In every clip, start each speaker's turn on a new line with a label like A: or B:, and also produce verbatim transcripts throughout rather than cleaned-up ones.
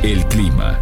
A: El clima.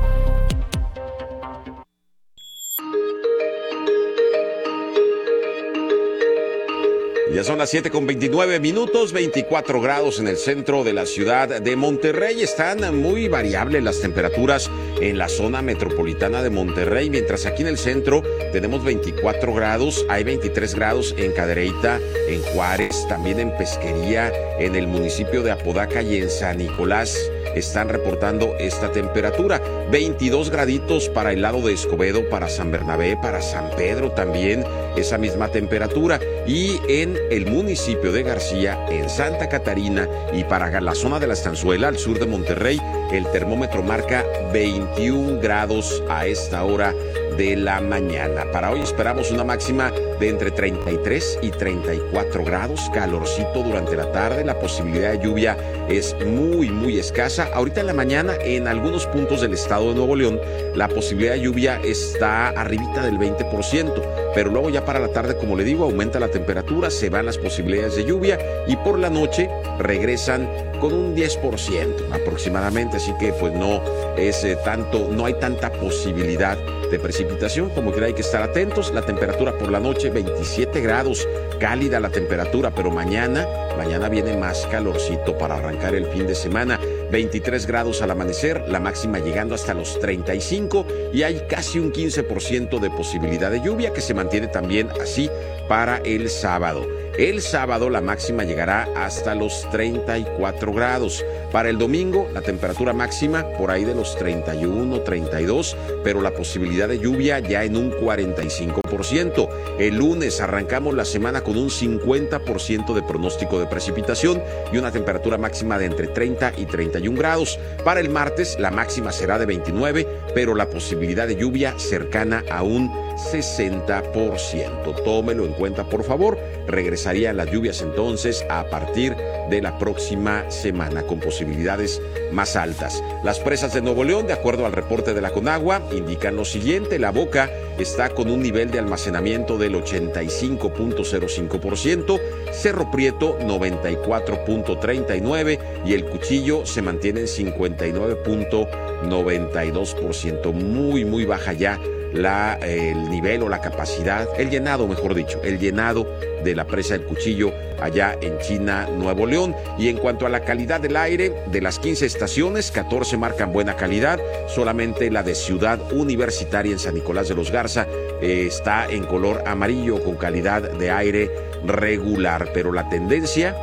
B: Ya son las siete con veintinueve minutos, veinticuatro grados en el centro de la ciudad de Monterrey. Están muy variables las temperaturas en la zona metropolitana de Monterrey, mientras aquí en el centro tenemos veinticuatro grados, hay veintitrés grados en Cadereyta, en Juárez, también en Pesquería, en el municipio de Apodaca y en San Nicolás. Están reportando esta temperatura. veintidós graditos para el lado de Escobedo, para San Bernabé, para San Pedro también esa misma temperatura. Y en el municipio de García, en Santa Catarina y para la zona de la Estanzuela, al sur de Monterrey, el termómetro marca veintiún grados a esta hora de la mañana. Para hoy esperamos una máxima de entre treinta y tres y treinta y cuatro grados, calorcito durante la tarde, la posibilidad de lluvia es muy muy escasa. Ahorita en la mañana en algunos puntos del estado de Nuevo León la posibilidad de lluvia está arribita del veinte por ciento, pero luego ya para la tarde, como le digo, aumenta la temperatura, se van las posibilidades de lluvia y por la noche regresan con un diez por ciento aproximadamente, así que pues no es eh, tanto, no hay tanta posibilidad de precipitación, como que hay que estar atentos. La temperatura por la noche veintisiete grados, cálida la temperatura, pero mañana, mañana viene más calorcito para arrancar el fin de semana. veintitrés grados al amanecer, la máxima llegando hasta los treinta y cinco y hay casi un quince por ciento de posibilidad de lluvia que se mantiene también así para el sábado. El sábado la máxima llegará hasta los treinta y cuatro grados. Para el domingo la temperatura máxima por ahí de los treinta y uno, treinta y dos, pero la posibilidad de lluvia ya en un cuarenta y cinco por ciento. El lunes arrancamos la semana con un cincuenta por ciento de pronóstico de precipitación y una temperatura máxima de entre treinta y treinta y uno grados. Para el martes la máxima será de veintinueve, pero la posibilidad de lluvia cercana a un sesenta por ciento. Tómelo en cuenta, por favor. Regresarían las lluvias entonces a partir de la próxima semana con posibilidades más altas. Las presas de Nuevo León, de acuerdo al reporte de la Conagua, indican lo siguiente: la Boca está con un nivel de almacenamiento del ochenta y cinco punto cero cinco por ciento, Cerro Prieto noventa y cuatro punto treinta y nueve por ciento y el Cuchillo se mantiene en cincuenta y nueve punto noventa y dos por ciento. Muy, muy baja ya la, eh, el nivel o la capacidad, el llenado, mejor dicho, el llenado de la presa del Cuchillo allá en China, Nuevo León. Y en cuanto a la calidad del aire, de las quince estaciones, catorce marcan buena calidad. Solamente la de Ciudad Universitaria en San Nicolás de los Garza eh, está en color amarillo con calidad de aire regular, pero la tendencia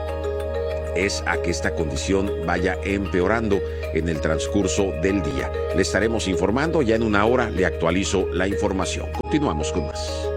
B: es a que esta condición vaya empeorando en el transcurso del día. Le estaremos informando, ya en una hora le actualizo la información. Continuamos con más.